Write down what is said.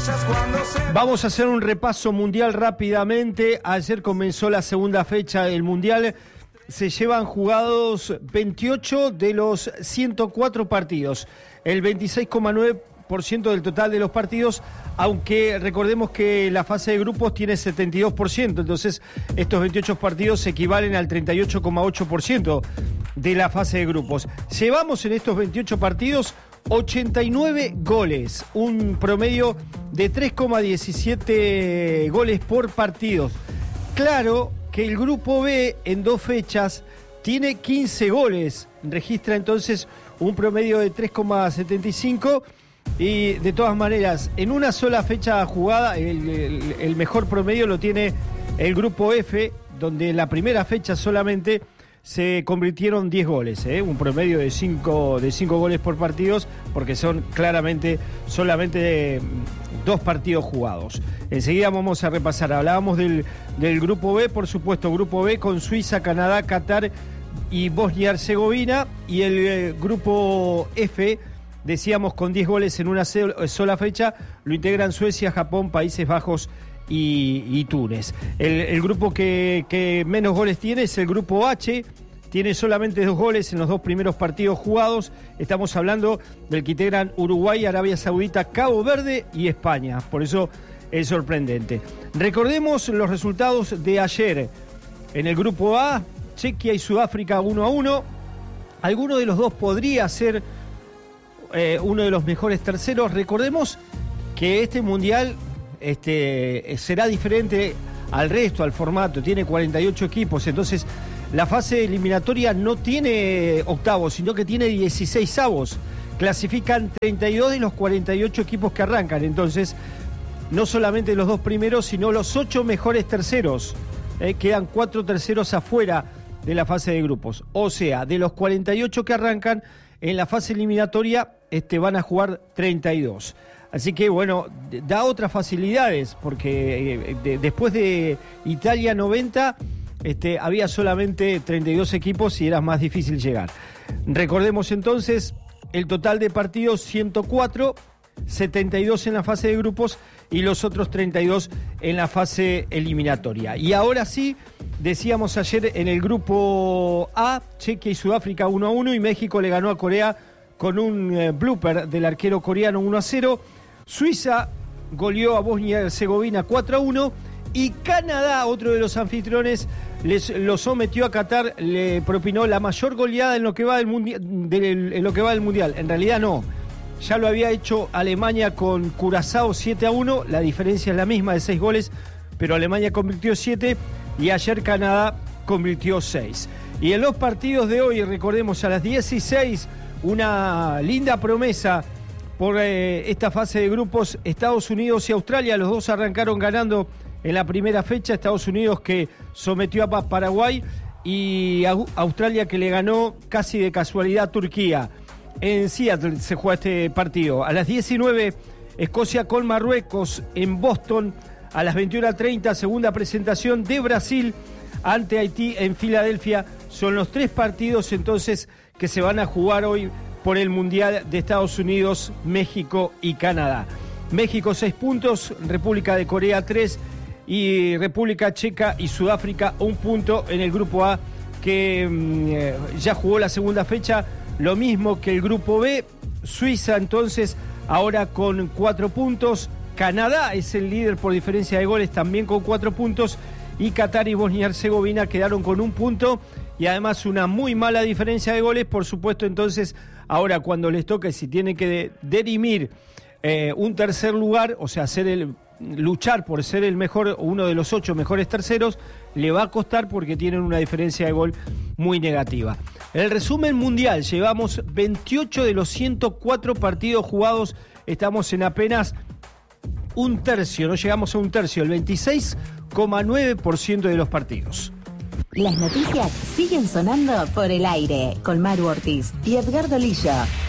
Vamos a hacer un repaso mundial rápidamente. Ayer comenzó la segunda fecha del mundial. Se llevan jugados 28 de los 104 partidos, el 26,9% del total de los partidos, aunque recordemos que la fase de grupos tiene 72%, entonces estos 28 partidos equivalen al 38,8% de la fase de grupos. Llevamos en estos 28 partidos 89 goles, un promedio de 3,17 goles por partido. Claro que el grupo B en 2 fechas tiene 15 goles, registra entonces un promedio de 3,75 y de todas maneras en una sola fecha jugada el mejor promedio lo tiene el grupo F, donde en la primera fecha solamente se convirtieron 10 goles, un promedio de 5 goles por partidos, porque son claramente solamente 2 partidos jugados. Enseguida vamos a repasar. Hablábamos del grupo B, por supuesto, grupo B con Suiza, Canadá, Qatar y Bosnia y Herzegovina, y el grupo F, decíamos, con 10 goles en una sola fecha, lo integran Suecia, Japón, Países Bajos y Túnez. El grupo que menos goles tiene es el grupo H, tiene solamente 2 goles en los 2 primeros partidos jugados. Estamos hablando del que integran Uruguay, Arabia Saudita, Cabo Verde y España, por eso es sorprendente. Recordemos los resultados de ayer. En el grupo A, Chequia y Sudáfrica 1-1. Alguno de los dos podría ser uno de los mejores terceros. Recordemos que este mundial será diferente al resto, al formato. Tiene 48 equipos, entonces la fase eliminatoria no tiene octavos, sino que tiene 16avos. Clasifican 32 de los 48 equipos que arrancan, entonces no solamente los 2 primeros, sino los 8 mejores terceros. Quedan 4 terceros afuera de la fase de grupos. O sea, de los 48 que arrancan, en la fase eliminatoria van a jugar 32. Así que, bueno, da otras facilidades, porque después de Italia 90, había solamente 32 equipos y era más difícil llegar. Recordemos entonces, el total de partidos 104, 72 en la fase de grupos y los otros 32 en la fase eliminatoria. Y ahora sí, decíamos ayer en el grupo A, Chequia y Sudáfrica 1-1 y México le ganó a Corea con un blooper del arquero coreano 1-0. Suiza goleó a Bosnia y Herzegovina 4-1 y Canadá, otro de los anfitriones, lo sometió a Qatar, le propinó la mayor goleada en lo que va del mundial. En realidad no, ya lo había hecho Alemania con Curazao 7-1, la diferencia es la misma de 6 goles, pero Alemania convirtió 7 y ayer Canadá convirtió 6. Y en los partidos de hoy, recordemos, a las 16, una linda promesa por esta fase de grupos, Estados Unidos y Australia, los dos arrancaron ganando en la primera fecha. Estados Unidos que sometió a Paraguay y Australia que le ganó casi de casualidad a Turquía. En Seattle se juega este partido. A las 19, Escocia con Marruecos en Boston. A las 21:30, segunda presentación de Brasil ante Haití en Filadelfia. Son los 3 partidos entonces que se van a jugar hoy por el Mundial de Estados Unidos, México y Canadá. México 6 puntos, República de Corea 3 y República Checa y Sudáfrica 1 punto en el grupo A, que ya jugó la segunda fecha, lo mismo que el grupo B. Suiza entonces ahora con 4 puntos, Canadá es el líder por diferencia de goles también con 4 puntos y Qatar y Bosnia y Herzegovina quedaron con 1 punto y además una muy mala diferencia de goles. Por supuesto, entonces ahora cuando les toque, si tienen que dirimir un tercer lugar, o sea, luchar por ser el mejor, uno de los 8 mejores terceros, le va a costar porque tienen una diferencia de gol muy negativa. El resumen mundial, llevamos 28 de los 104 partidos jugados, estamos en apenas un tercio, no llegamos a un tercio, el 26,9% de los partidos. Las noticias siguen sonando por el aire con Maru Ortiz y Edgardo Lillo.